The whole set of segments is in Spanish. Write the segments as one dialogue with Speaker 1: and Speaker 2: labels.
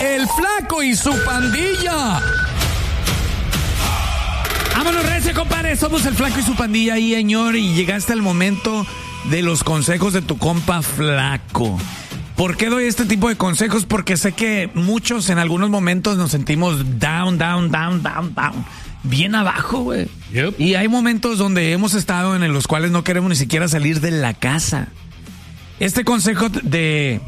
Speaker 1: El Flaco y su pandilla. Vámonos, recio, compadre. Somos el Flaco y su pandilla ahí, señor. Y llegaste al momento de los consejos de tu compa Flaco. ¿Por qué doy este tipo de consejos? Porque sé que muchos en algunos momentos nos sentimos down. Bien abajo, güey. Yep. Y hay momentos donde hemos estado en los cuales no queremos ni siquiera salir de la casa. Este consejo de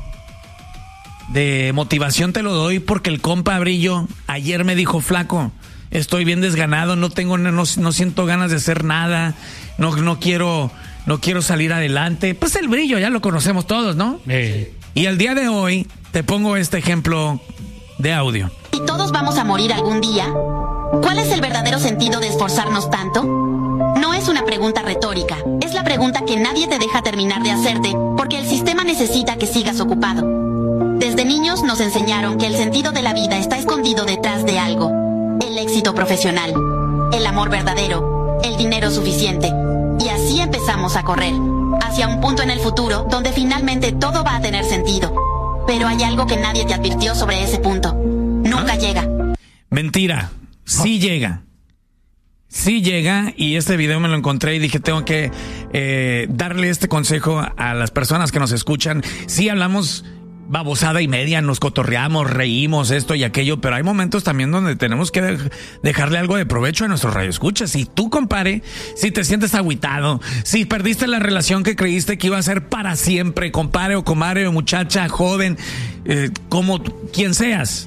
Speaker 1: motivación te lo doy porque el compa Brillo ayer me dijo: Flaco, estoy bien desganado, no siento ganas de hacer nada, no quiero salir adelante. Pues el Brillo ya lo conocemos todos, ¿no? Y el día de hoy te pongo este ejemplo de audio.
Speaker 2: Si todos vamos a morir algún día, ¿cuál es el verdadero sentido de esforzarnos tanto? No es una pregunta retórica, es la pregunta que nadie te deja terminar de hacerte porque el sistema necesita que sigas ocupado. Desde niños nos enseñaron que el sentido de la vida está escondido detrás de algo: el éxito profesional, el amor verdadero, el dinero suficiente. Y así empezamos a correr hacia un punto en el futuro donde finalmente todo va a tener sentido. Pero hay algo que nadie te advirtió sobre ese punto: nunca llega.
Speaker 1: Mentira, sí llega. Sí llega, y este video me lo encontré y dije, tengo que darle este consejo a las personas que nos escuchan. Sí hablamos babosada y media, nos cotorreamos, reímos, esto y aquello, pero hay momentos también donde tenemos que dejarle algo de provecho a nuestros radioescuchas. Si tú, compadre, si te sientes agüitado, si perdiste la relación que creíste que iba a ser para siempre, compadre o comadre o muchacha, joven, como quien seas,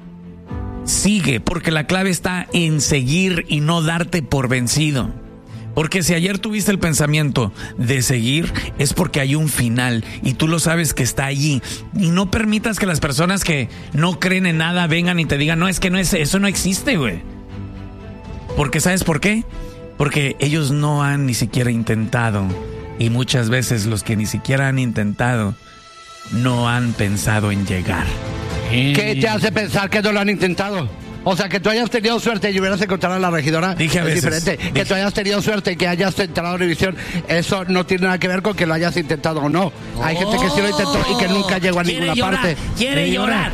Speaker 1: sigue, porque la clave está en seguir y no darte por vencido. Porque si ayer tuviste el pensamiento de seguir, es porque hay un final y tú lo sabes que está allí. Y no permitas que las personas que no creen en nada vengan y te digan: no, es que eso no existe, güey. Porque ¿sabes por qué? Porque ellos no han ni siquiera intentado. Y muchas veces los que ni siquiera han intentado no han pensado en llegar.
Speaker 3: ¿Qué te hace pensar que no lo han intentado? O sea, que tú hayas tenido suerte y hubieras encontrado a la regidora.
Speaker 1: Dije a veces.
Speaker 3: Es diferente. Que tú hayas tenido suerte y que hayas entrado a Univisión, eso no tiene nada que ver con que lo hayas intentado o no. Hay gente que sí lo intentó y que nunca llegó a ninguna parte.
Speaker 1: Quiere llorar.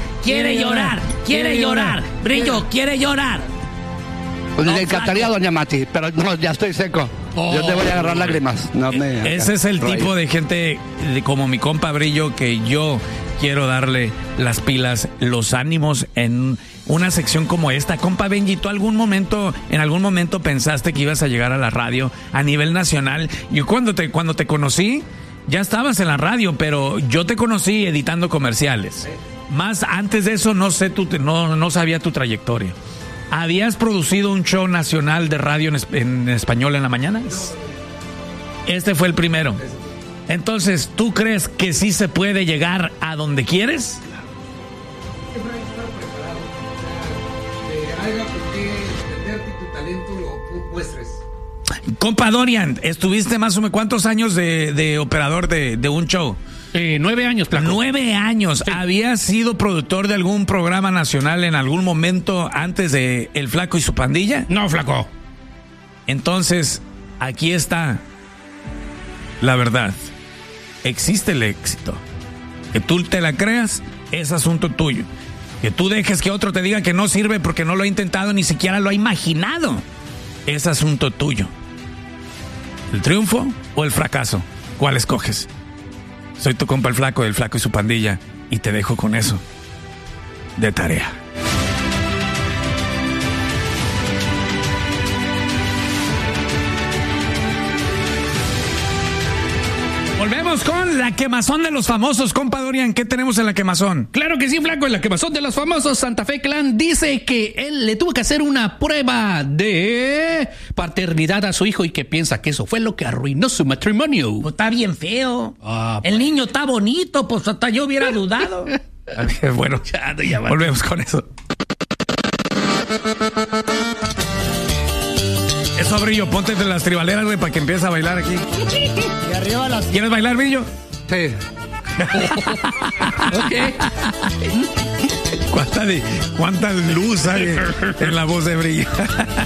Speaker 1: Brillo, quiere llorar.
Speaker 3: Pues le encantaría a doña Mati, pero no, ya estoy seco. Yo te voy a agarrar lágrimas.
Speaker 1: Ese es el tipo de gente como mi compa Brillo, que yo quiero darle las pilas, los ánimos en una sección como esta. Compa Benji, ¿tú en algún momento pensaste que ibas a llegar a la radio a nivel nacional? Yo cuando te conocí, ya estabas en la radio, pero yo te conocí editando comerciales. Más antes de eso, no sabía tu trayectoria. ¿Habías producido un show nacional de radio en español en la mañana? Este fue el primero. Entonces, ¿tú crees que sí se puede llegar a donde quieres?
Speaker 4: Siempre hay que estar preparado. Por qué entenderte y tu talento lo muestres.
Speaker 1: Compa Dorian, ¿estuviste más o menos cuántos años de operador de un show?
Speaker 5: 9 años, Flaco.
Speaker 1: 9 años. Sí. ¿Habías sido productor de algún programa nacional en algún momento antes de El Flaco y su pandilla?
Speaker 5: No, Flaco.
Speaker 1: Entonces, aquí está la verdad. Existe el éxito. Que tú te la creas es asunto tuyo. Que tú dejes que otro te diga que no sirve porque no lo ha intentado, ni siquiera lo ha imaginado, es asunto tuyo. ¿El triunfo o el fracaso? ¿Cuál escoges? Soy tu compa el Flaco, del Flaco y su pandilla, y te dejo con eso de tarea. Volvemos con la quemazón de los famosos. Compa Dorian, ¿qué tenemos en la quemazón?
Speaker 5: Claro que sí, Flaco, en la quemazón de los famosos. Santa Fe Clan dice que él le tuvo que hacer una prueba de paternidad a su hijo y que piensa que eso fue lo que arruinó su matrimonio.
Speaker 1: Pues está bien feo. El niño está bonito, pues hasta yo hubiera dudado. Bueno, ya volvemos con eso. Eso, Brillo, ponte de las tribaleras, güey, para que empiece a bailar aquí.
Speaker 3: Y arriba las...
Speaker 1: ¿Quieres bailar, Brillo?
Speaker 3: Sí.
Speaker 5: Ok.
Speaker 1: ¿Cuánta luz hay en la voz de Brillo?